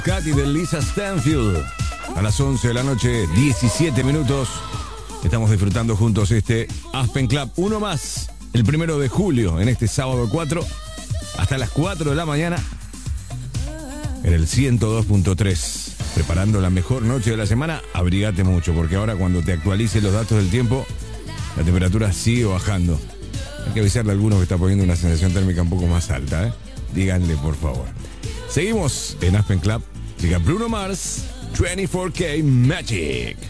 Katy de Lisa Stanfield. A las 11 de la noche, 17 minutos. Estamos disfrutando juntos este Aspen Club. Uno más, el 1 de julio, en este sábado 4, hasta las 4 de la mañana, en el 102.3. Preparando la mejor noche de la semana. Abrigate mucho, porque ahora cuando te actualicen los datos del tiempo, la temperatura sigue bajando. Hay que avisarle a algunos que está poniendo una sensación térmica un poco más alta, ¿eh? Díganle, por favor. Seguimos en Aspen Club. Llega Bruno Mars, 24K Magic.